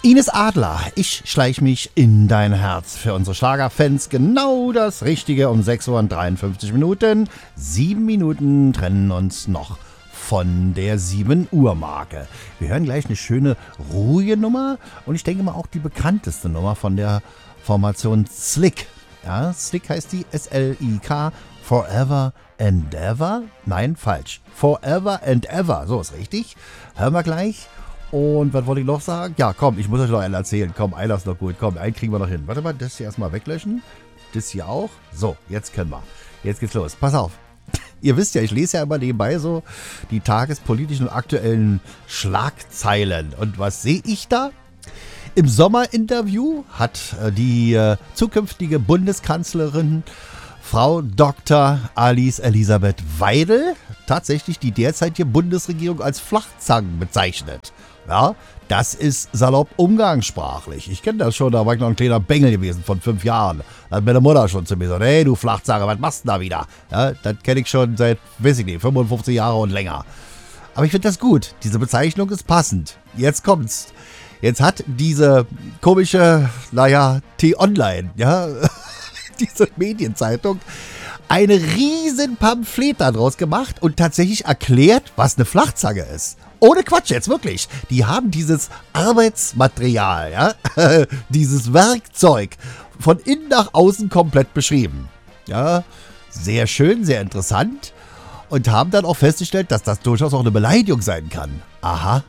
Ines Adler, ich schleich mich in dein Herz. Für unsere Schlagerfans genau das Richtige um 6:53 Minuten. 7 Minuten trennen uns noch von der 7 Uhr Marke. Wir hören gleich eine schöne, ruhige Nummer und ich denke mal auch die bekannteste Nummer von der Formation Slick. Ja, Slick heißt die, S-L-I-K, Forever and Ever. Nein, falsch. Forever and Ever, so ist richtig. Hören wir gleich. Und was wollte ich noch sagen? Ja, komm, ich muss euch noch einen erzählen. Komm, einer ist noch gut. Komm, einen kriegen wir noch hin. Warte mal, das hier erstmal weglöschen. Das hier auch. So, jetzt können wir. Jetzt geht's los. Pass auf. Ihr wisst ja, ich lese ja immer nebenbei so die tagespolitischen und aktuellen Schlagzeilen. Und was sehe ich da? Im Sommerinterview hat die zukünftige Bundeskanzlerin Frau Dr. Alice Elisabeth Weidel tatsächlich die derzeitige Bundesregierung als Flachzangen bezeichnet. Ja, das ist salopp umgangssprachlich. Ich kenne das schon, da war ich noch ein kleiner Bengel gewesen von 5 Jahren. Da hat meine Mutter schon zu mir gesagt, hey du Flachzange, was machst du da wieder? Ja, das kenne ich schon seit, weiß ich nicht, 55 Jahre und länger. Aber ich finde das gut, diese Bezeichnung ist passend. Jetzt kommt's. Jetzt hat diese komische, T-Online, ja, diese Medienzeitung, eine riesen Pamphlet daraus gemacht und tatsächlich erklärt, was eine Flachzange ist. Ohne Quatsch jetzt, wirklich. Die haben dieses Arbeitsmaterial, ja, dieses Werkzeug von innen nach außen komplett beschrieben. Ja, sehr schön, sehr interessant. Und haben dann auch festgestellt, dass das durchaus auch eine Beleidigung sein kann. Aha.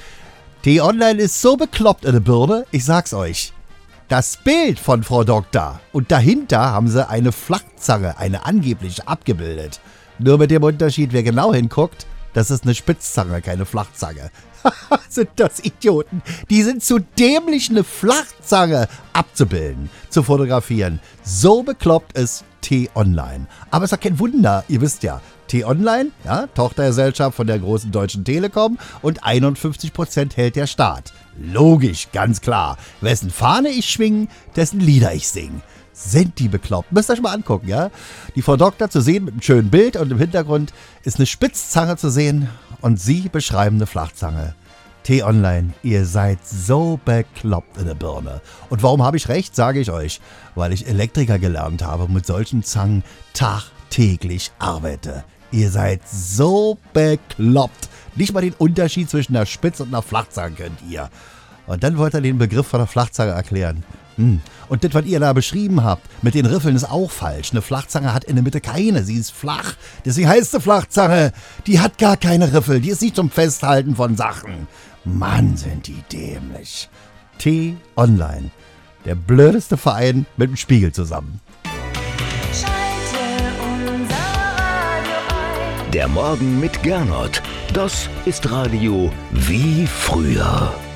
T-Online ist so bekloppt in der Birne, ich sag's euch. Das Bild von Frau Doktor und dahinter haben sie eine Flachzange, eine angebliche, abgebildet. Nur mit dem Unterschied, wer genau hinguckt, das ist eine Spitzzange, keine Flachzange. Sind das Idioten? Die sind zu dämlich, eine Flachzange abzubilden, zu fotografieren. So bekloppt ist T-Online. Aber es ist doch kein Wunder, ihr wisst ja, T-Online, ja, Tochtergesellschaft von der großen Deutschen Telekom und 51% hält der Staat. Logisch, ganz klar. Wessen Fahne ich schwinge, dessen Lieder ich sing. Sind die bekloppt? Müsst ihr euch mal angucken, ja? Die Frau Doktor zu sehen mit einem schönen Bild und im Hintergrund ist eine Spitzzange zu sehen und sie beschreiben eine Flachzange. T-Online, ihr seid so bekloppt in der Birne. Und warum habe ich recht, sage ich euch. Weil ich Elektriker gelernt habe und mit solchen Zangen tagtäglich arbeite. Ihr seid so bekloppt. Nicht mal den Unterschied zwischen einer Spitz- und einer Flachzange könnt ihr. Und dann wollt ihr den Begriff von der Flachzange erklären. Und das, was ihr da beschrieben habt, mit den Riffeln ist auch falsch. Eine Flachzange hat in der Mitte keine, sie ist flach. Deswegen heißt sie Flachzange. Die hat gar keine Riffel, die ist nicht zum Festhalten von Sachen. Mann, sind die dämlich. T-Online, der blödeste Verein mit dem Spiegel zusammen. Der Morgen mit Gernot, das ist Radio wie früher.